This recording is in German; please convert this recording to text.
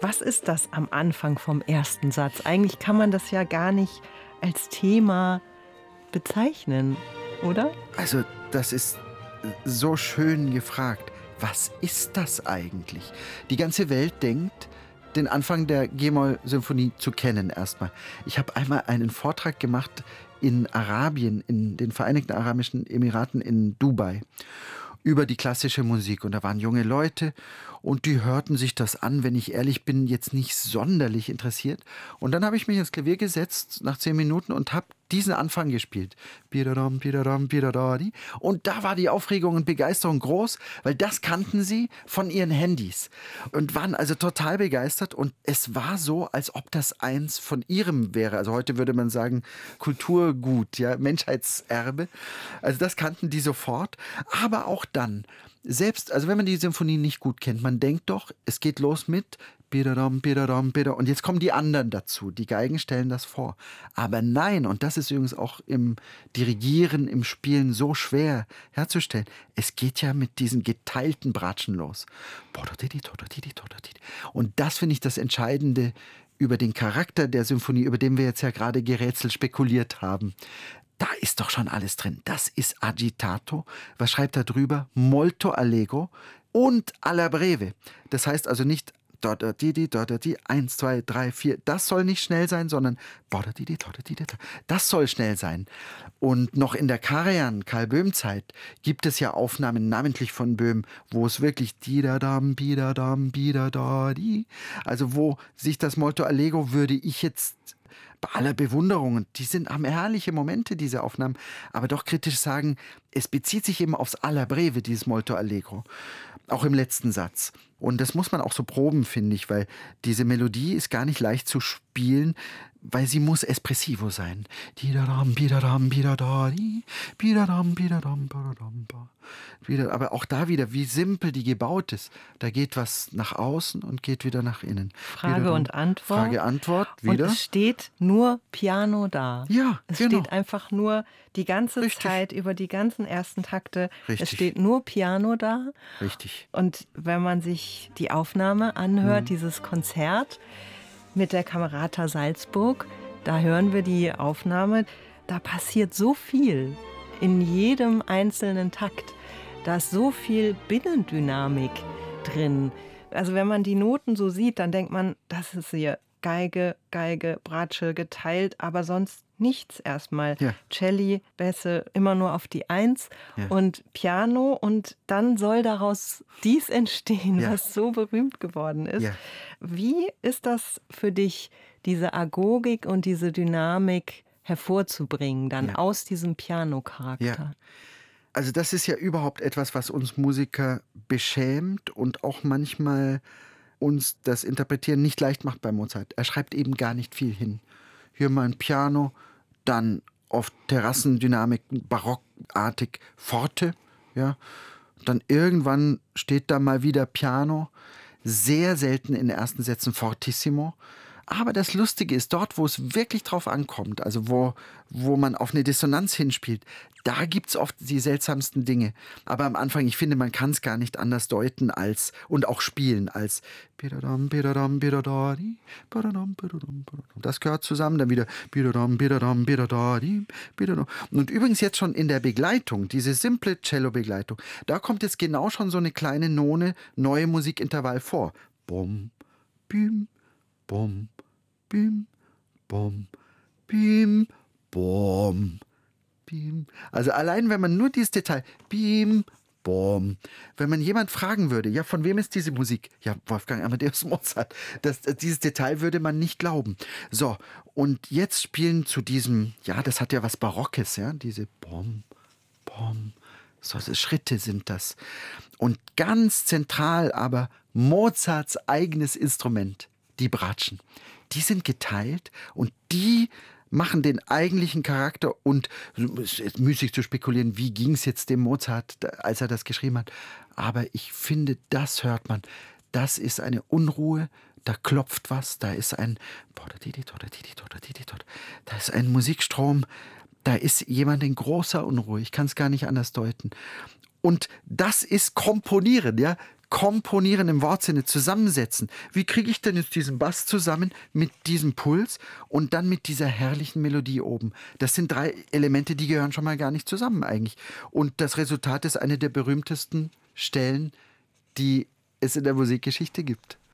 Was ist das am Anfang vom ersten Satz? Eigentlich kann man das ja gar nicht als Thema bezeichnen, oder? Also, das ist so schön gefragt. Was ist das eigentlich? Die ganze Welt denkt, den Anfang der G-Moll-Symphonie zu kennen erstmal. Ich habe einmal einen Vortrag gemacht in Arabien, in den Vereinigten Arabischen Emiraten in Dubai, über die klassische Musik. Und da waren junge Leute und die hörten sich das an, wenn ich ehrlich bin, jetzt nicht sonderlich interessiert. Und dann habe ich mich ins Klavier gesetzt nach 10 Minuten und habe diesen Anfang gespielt. Bidadam, bidadam, bidadadi. Und da war die Aufregung und Begeisterung groß, weil das kannten sie von ihren Handys und waren also total begeistert. Und es war so, als ob das eins von ihrem wäre. Also heute würde man sagen Kulturgut, ja, Menschheitserbe. Also das kannten die sofort. Aber auch dann, selbst, also wenn man die Symphonie nicht gut kennt, man denkt doch, es geht los mit Bidadam, bidadam, bidadam. Und jetzt kommen die anderen dazu. Die Geigen stellen das vor. Aber nein, und das ist übrigens auch im Dirigieren, im Spielen so schwer herzustellen. Es geht ja mit diesen geteilten Bratschen los. Und das finde ich das Entscheidende über den Charakter der Symphonie, über den wir jetzt ja gerade gerätselt spekuliert haben. Da ist doch schon alles drin. Das ist Agitato. Was schreibt er drüber? Molto allegro und alla breve. Das heißt also nicht 1, 2, 3, 4. Das soll nicht schnell sein, sondern das soll schnell sein. Und noch in der Karajan, Karl-Böhm-Zeit, gibt es ja Aufnahmen, namentlich von Böhm, wo es wirklich didadam, bidadam, bidadadi, also wo sich das Molto allegro, würde ich jetzt bei aller Bewunderung, und die haben herrliche Momente, diese Aufnahmen, aber doch kritisch sagen, es bezieht sich eben aufs alla breve, dieses Molto allegro, auch im letzten Satz. Und das muss man auch so proben, finde ich, weil diese Melodie ist gar nicht leicht zu spielen, weil sie muss espressivo sein. Aber auch da wieder, wie simpel die gebaut ist. Da geht was nach außen und geht wieder nach innen. Frage und Antwort. Frage, Antwort, wieder. Und es steht nur Piano da. Ja, es genau. steht einfach nur die ganze Richtig. Zeit über die ganzen ersten Takte. Richtig. Es steht nur Piano da. Richtig. Und wenn man sich die Aufnahme anhört, dieses Konzert mit der Camerata Salzburg, da hören wir die Aufnahme, da passiert so viel in jedem einzelnen Takt. Da ist so viel Binnendynamik drin. Also wenn man die Noten so sieht, dann denkt man, das ist hier Geige, Bratsche geteilt, aber sonst nichts erstmal. Ja. Celli, Bässe, immer nur auf die 1 und Piano und dann soll daraus dies entstehen, was so berühmt geworden ist. Ja. Wie ist das für dich, diese Agogik und diese Dynamik hervorzubringen, dann aus diesem Piano-Charakter? Ja. Also das ist ja überhaupt etwas, was uns Musiker beschämt und auch manchmal uns das Interpretieren nicht leicht macht bei Mozart. Er schreibt eben gar nicht viel hin. Hier mal ein Piano, dann oft Terrassendynamiken, barockartig Forte, ja. Dann irgendwann steht da mal wieder Piano, sehr selten in den ersten Sätzen Fortissimo. Aber das Lustige ist, dort, wo es wirklich drauf ankommt, also wo man auf eine Dissonanz hinspielt, da gibt es oft die seltsamsten Dinge. Aber am Anfang, ich finde, man kann es gar nicht anders deuten als und auch spielen als das gehört zusammen, dann wieder und übrigens jetzt schon in der Begleitung, diese simple Cello-Begleitung, da kommt jetzt genau schon so eine kleine None, neue Musikintervall vor. Bum, bim, bum, bim, bum, bim, bum, bim. Also allein, wenn man nur dieses Detail, bim, bum, wenn man jemand fragen würde, ja, von wem ist diese Musik? Ja, Wolfgang Amadeus Mozart. Dieses Detail würde man nicht glauben. So, und jetzt spielen zu diesem, ja, das hat ja was Barockes, ja, diese bum, bum, so Schritte sind das. Und ganz zentral aber Mozarts eigenes Instrument, die Bratschen. Die sind geteilt und die machen den eigentlichen Charakter und es ist müßig zu spekulieren, wie ging es jetzt dem Mozart, als er das geschrieben hat. Aber ich finde, das hört man. Das ist eine Unruhe, da klopft was, da ist ein Musikstrom, da ist jemand in großer Unruhe. Ich kann es gar nicht anders deuten. Und das ist Komponieren, ja. komponieren im Wortsinne, zusammensetzen. Wie kriege ich denn jetzt diesen Bass zusammen mit diesem Puls und dann mit dieser herrlichen Melodie oben? Das sind 3 Elemente, die gehören schon mal gar nicht zusammen eigentlich. Und das Resultat ist eine der berühmtesten Stellen, die es in der Musikgeschichte gibt.